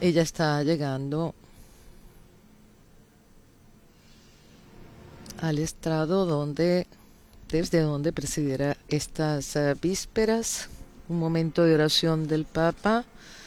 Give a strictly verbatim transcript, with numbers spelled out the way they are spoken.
Ella está llegando al estrado donde, desde donde presidirá estas eh, vísperas, un momento de oración del Papa